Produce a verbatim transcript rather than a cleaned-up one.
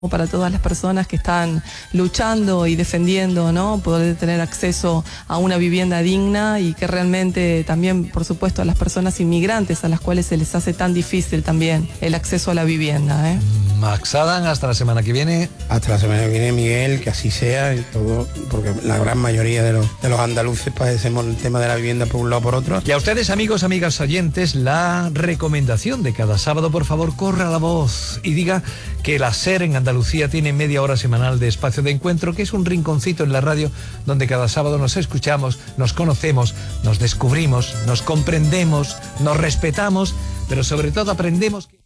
para todas las personas que están luchando y defendiendo, ¿no?, poder tener acceso a una vivienda digna, y que realmente también, por supuesto, a las personas inmigrantes a las cuales se les hace tan difícil también el acceso a la vivienda, ¿eh? Max Adam, hasta la semana que viene. Hasta la semana que viene, Miguel, que así sea, y todo, porque la gran mayoría de los, de los andaluces padecemos el tema de la vivienda por un lado o por otro. Y a ustedes, amigos, amigas oyentes, la recomendación de cada sábado: por favor, corra la voz y diga que la SER en Andalucía tiene media hora semanal de espacio de encuentro, que es un rinconcito en la radio donde cada sábado nos escuchamos, nos conocemos, nos descubrimos, nos comprendemos, nos respetamos, pero sobre todo aprendemos.